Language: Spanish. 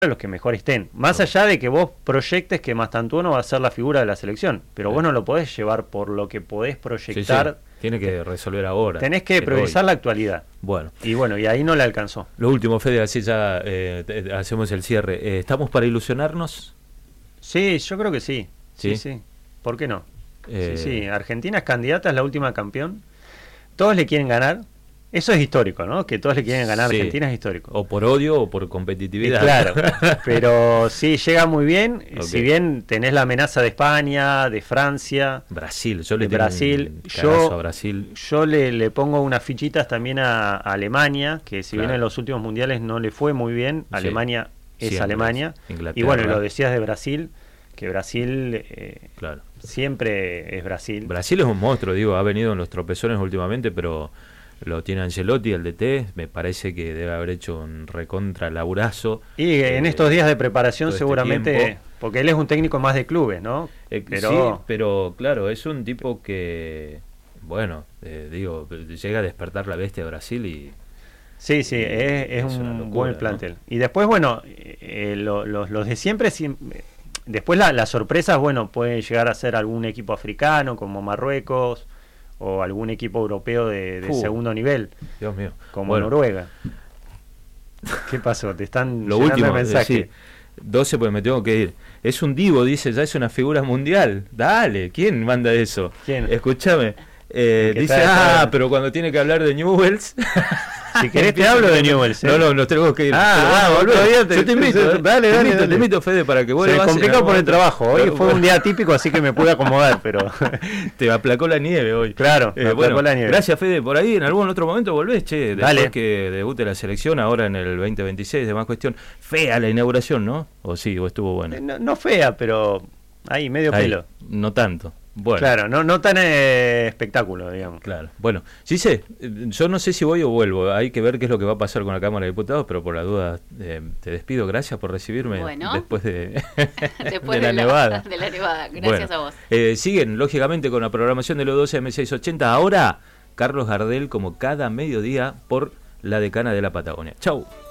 los que mejor estén. Más allá de que vos proyectes que Mastantuono va a ser la figura de la selección, pero vos no lo podés llevar por lo que podés proyectar. Sí, sí. Tiene que resolver ahora. Tenés que priorizar la actualidad. Bueno, y ahí no le alcanzó. Lo último, Fede, así ya hacemos el cierre. ¿Estamos para ilusionarnos? Sí, yo creo que sí. Sí. ¿Por qué no? Sí. Argentina es candidata, es la última campeón. Todos le quieren ganar. Eso es histórico, ¿no? Que todos le quieren ganar a Argentina es histórico. O por odio o por competitividad. Claro, pero sí, llega muy bien. Okay. Si bien tenés la amenaza de España, de Francia, Brasil, yo le tengo a Brasil. Yo le pongo unas fichitas también a Alemania, que si bien en los últimos mundiales no le fue muy bien, Alemania es Alemania. Y bueno, lo decías de Brasil, que Brasil siempre es Brasil. Brasil es un monstruo, digo, ha venido en los tropezones últimamente, pero lo tiene Ancelotti, el DT, me parece que debe haber hecho un recontra laburazo. Y en estos días de preparación seguramente, porque él es un técnico más de clubes, ¿no? Sí, pero claro, es un tipo que, bueno, llega a despertar la bestia de Brasil y... Sí, es un locura, buen plantel. ¿No? Y después, bueno, los de siempre, después las sorpresas, bueno, pueden llegar a ser algún equipo africano como Marruecos, o algún equipo europeo de segundo nivel. Dios mío. Como Noruega. ¿Qué pasó? Te están lo último el mensaje. 12, pues me tengo que ir. Es un divo, dice, ya es una figura mundial. Dale, ¿quién manda eso? ¿Quién? Escúchame. Dice, pero cuando tiene que hablar de Newell's... Si querés te hablo de Newell's. No, nos tenemos que ir. Yo te invito. Dale. Te invito, Fede, para que vuelvas. Se me complicó por el trabajo. Hoy fue un día típico, así que me pude acomodar, pero... Te aplacó la nieve hoy. Claro, me aplacó la nieve. Gracias, Fede, por ahí. En algún otro momento volvés, después que debute la selección, ahora en el 2026, de más cuestión. Fea la inauguración, ¿no? O estuvo buena. No fea, pero ahí, medio pelo. No tanto. Bueno. Claro, no tan espectáculo, digamos. Claro. Bueno, yo no sé si voy o vuelvo. Hay que ver qué es lo que va a pasar con la Cámara de Diputados, pero por la duda te despido. Gracias por recibirme después de la nevada. De la nevada. Gracias a vos. Siguen, lógicamente, con la programación de los 12 M680. Ahora, Carlos Gardel, como cada mediodía, por la Decana de la Patagonia. Chau.